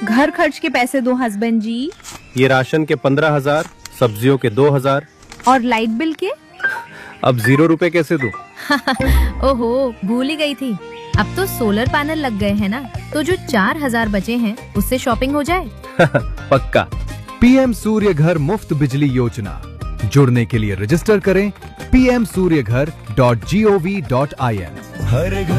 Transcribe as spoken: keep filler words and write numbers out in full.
घर खर्च के पैसे दो हस्बैंड जी। ये राशन के पंद्रह हजार, सब्जियों के दो हजार और लाइट बिल के? अब जीरो रुपए कैसे दूं? ओहो, भूल ही गई थी। अब तो सोलर पैनल लग गए हैं ना, तो जो चार हजार बचे हैं उससे शॉपिंग हो जाए। पक्का। पीएम सूर्य घर मुफ्त बिजली योजना, जुड़ने के लिए रजिस्टर करें पी एम सूर्य घर dot G O V dot I N. हर घर